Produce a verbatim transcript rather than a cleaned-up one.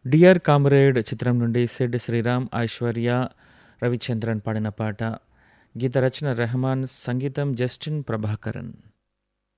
Dear comrade చిత్రం నుండి Sid Sriram, Aishwarya, Ravichandran పాడిన పాట. గీత రచన రెహమాన్, సంగీతం జస్టిన్ ప్రభాకరన్.